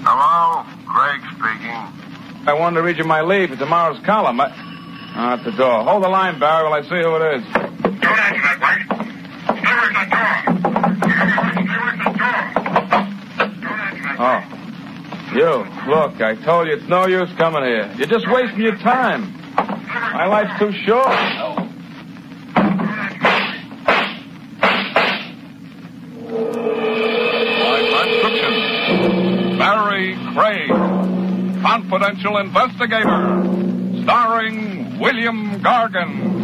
Hello? Craig speaking. I wanted to read you my lead for tomorrow's column. At the door. Hold the line, Barry, while I see who it is. Don't answer that, White. Stay with the door. Stay with the door. Don't answer that. Oh. You. Look, I told you it's no use coming here. You're just wasting your time. My life's too short. By transcription, Barry Craig, confidential investigator, starring William Gargan.